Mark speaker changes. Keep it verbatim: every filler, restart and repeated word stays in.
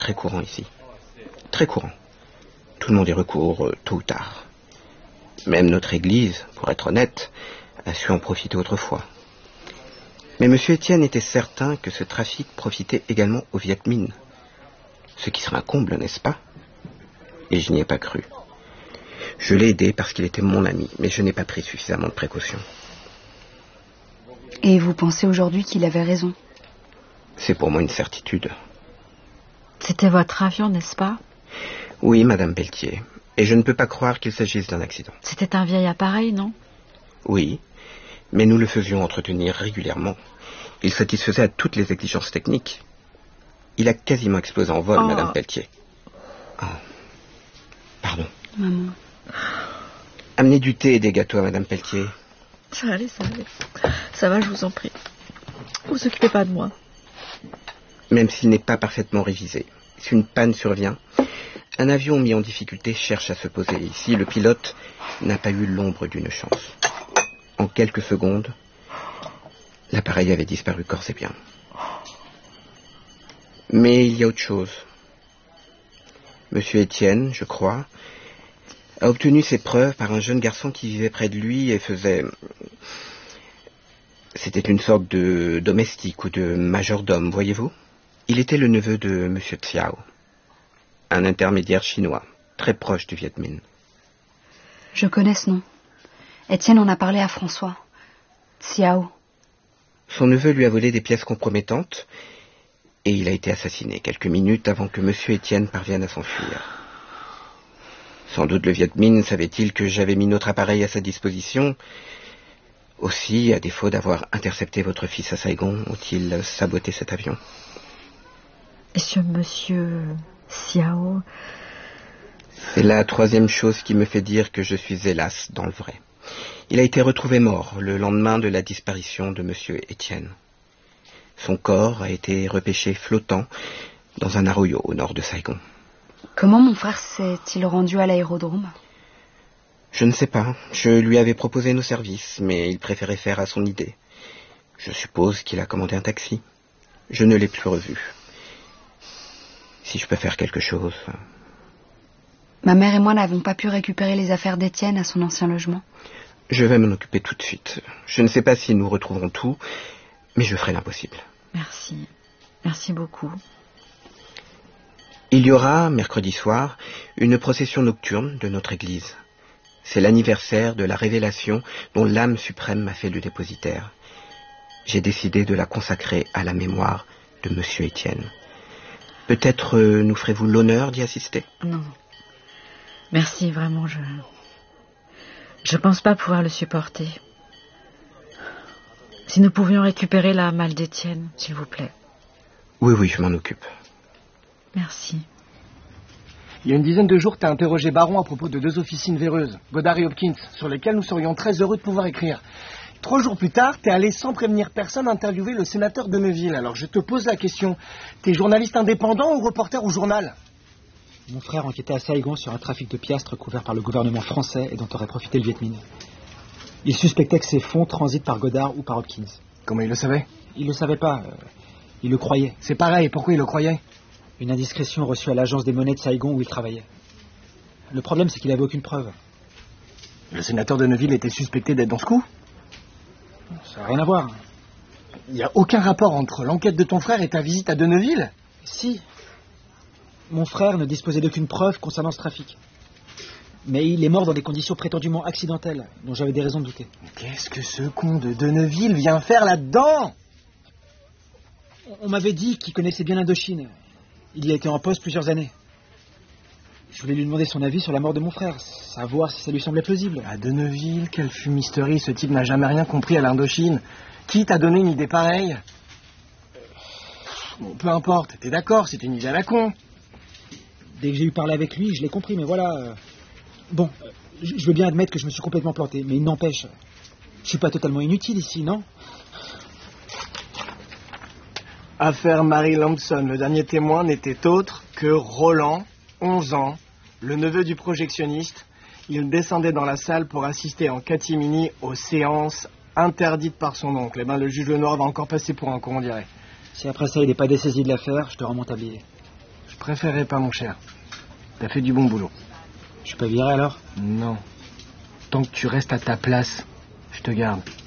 Speaker 1: très courant ici. Très courant. Tout le monde y recourt euh, tôt ou tard. Même notre église, pour être honnête, a su en profiter autrefois. Mais M. Etienne était certain que ce trafic profitait également aux Viet Minh. Ce qui serait un comble, n'est-ce pas? Et je n'y ai pas cru. Je l'ai aidé parce qu'il était mon ami, mais je n'ai pas pris suffisamment de précautions.
Speaker 2: Et vous pensez aujourd'hui qu'il avait raison?
Speaker 1: C'est pour moi une certitude.
Speaker 3: C'était votre avion, n'est-ce pas?
Speaker 1: Oui, Madame Pelletier. Et je ne peux pas croire qu'il s'agisse d'un accident.
Speaker 3: C'était un vieil appareil, non?
Speaker 1: Oui, mais nous le faisions entretenir régulièrement. Il satisfaisait à toutes les exigences techniques. Il a quasiment explosé en vol, oh. Madame Pelletier. Oh. Pardon.
Speaker 2: Maman.
Speaker 1: Amenez du thé et des gâteaux à Madame Pelletier.
Speaker 3: Ça va aller, ça va aller. Ça va, je vous en prie. Vous occupez pas de moi.
Speaker 1: Même s'il n'est pas parfaitement révisé, si une panne survient, un avion mis en difficulté cherche à se poser. Ici, le pilote n'a pas eu l'ombre d'une chance. En quelques secondes, l'appareil avait disparu corps et bien. Mais il y a autre chose. Monsieur Etienne, je crois, a obtenu ses preuves par un jeune garçon qui vivait près de lui et faisait... C'était une sorte de domestique ou de majordome, voyez-vous? Il était le neveu de Monsieur Xiao, un intermédiaire chinois, très proche du Viet Minh.
Speaker 2: Je connais ce nom. Étienne en a parlé à François. Xiao.
Speaker 1: Son neveu lui a volé des pièces compromettantes et il a été assassiné quelques minutes avant que Monsieur Etienne parvienne à s'enfuir. Sans doute le Viet Minh savait-il que j'avais mis notre appareil à sa disposition. Aussi, à défaut d'avoir intercepté votre fils à Saigon, ont-ils saboté cet avion?
Speaker 3: Et ce monsieur Xiao...
Speaker 1: C'est la troisième chose qui me fait dire que je suis hélas dans le vrai. Il a été retrouvé mort le lendemain de la disparition de Monsieur Etienne. Son corps a été repêché flottant dans un arroyo au nord de Saigon.
Speaker 2: Comment mon frère s'est-il rendu à l'aérodrome?
Speaker 1: Je ne sais pas. Je lui avais proposé nos services, mais il préférait faire à son idée. Je suppose qu'il a commandé un taxi. Je ne l'ai plus revu. Si je peux faire quelque chose...
Speaker 2: Ma mère et moi n'avons pas pu récupérer les affaires d'Étienne à son ancien logement.
Speaker 1: Je vais m'en occuper tout de suite. Je ne sais pas si nous retrouverons tout, mais je ferai l'impossible.
Speaker 3: Merci. Merci beaucoup.
Speaker 1: Il y aura, mercredi soir, une procession nocturne de notre église. C'est l'anniversaire de la révélation dont l'âme suprême m'a fait le dépositaire. J'ai décidé de la consacrer à la mémoire de Monsieur Etienne. Peut-être euh, nous ferez-vous l'honneur d'y assister?
Speaker 3: Non. Merci, vraiment, je... Je pense pas pouvoir le supporter. Si nous pouvions récupérer la malle d'Étienne, s'il vous plaît.
Speaker 1: Oui, oui, je m'en occupe.
Speaker 3: Merci.
Speaker 4: Il y a une dizaine de jours, tu as interrogé Baron à propos de deux officines véreuses, Goddard et Hopkins, sur lesquelles nous serions très heureux de pouvoir écrire. Trois jours plus tard, tu es allé sans prévenir personne interviewer le sénateur de Neuville. Alors je te pose la question, t'es journaliste indépendant ou reporter au journal?
Speaker 5: Mon frère enquêtait à Saigon sur un trafic de piastres couvert par le gouvernement français et dont aurait profité le Viet Minh. Il suspectait que ces fonds transitent par Goddard ou par Hopkins.
Speaker 4: Comment il le savait?
Speaker 5: Il le savait pas, euh, il le croyait.
Speaker 4: C'est pareil, pourquoi il le croyait?
Speaker 5: Une indiscrétion reçue à l'agence des monnaies de Saigon où il travaillait. Le problème, c'est qu'il n'avait aucune preuve.
Speaker 4: Le sénateur de Neuville était suspecté d'être dans ce coup?
Speaker 5: Ça n'a rien à voir.
Speaker 4: Il n'y a aucun rapport entre l'enquête de ton frère et ta visite à De Neuville?
Speaker 5: Si. Mon frère ne disposait d'aucune preuve concernant ce trafic. Mais il est mort dans des conditions prétendument accidentelles, dont j'avais des raisons de douter.
Speaker 4: Qu'est-ce que ce con de De Neuville vient faire là-dedans?
Speaker 5: On m'avait dit qu'il connaissait bien l'Indochine. Il y a été en poste plusieurs années. Je voulais lui demander son avis sur la mort de mon frère, savoir si ça lui semblait plausible.
Speaker 4: À De Neuville, quelle fumisterie, ce type n'a jamais rien compris à l'Indochine. Qui t'a donné une idée pareille? Bon, peu importe, t'es d'accord, c'est une idée à la con.
Speaker 5: Dès que j'ai eu parlé avec lui, je l'ai compris, mais voilà... Euh... Bon, euh, je veux bien admettre que je me suis complètement planté, mais il n'empêche... Je suis pas totalement inutile ici, non?
Speaker 4: Affaire Mary Lampson, le dernier témoin n'était autre que Roland, onze ans, le neveu du projectionniste. Il descendait dans la salle pour assister en catimini aux séances interdites par son oncle. Eh ben, le juge Lenoir va encore passer pour un con, on dirait.
Speaker 5: Si après ça il n'est pas dessaisi de l'affaire, je te rends mon tablier.
Speaker 4: préférerais pas, mon cher. T'as fait du bon boulot.
Speaker 5: Je suis pas viré alors?
Speaker 4: Non. Tant que tu restes à ta place, je te garde.